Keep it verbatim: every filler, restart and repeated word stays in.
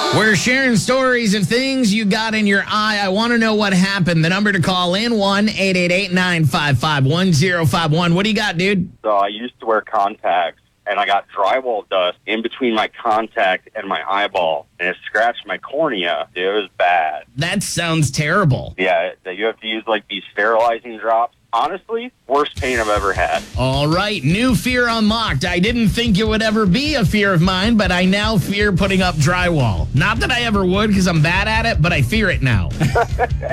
We're sharing stories of things you got in your eye. I want to know what happened. The number to call in, one eight eight eight, nine five five, one zero five one. What do you got, dude? So I used to wear contacts, and I got drywall dust in between my contact and my eyeball, and it scratched my cornea. It was bad. That sounds terrible. Yeah, that you have to use, like, these sterilizing drops. Honestly, worst pain I've ever had. All right, new fear unlocked. I didn't think it would ever be a fear of mine, but I now fear putting up drywall. Not that I ever would because I'm bad at it, but I fear it now.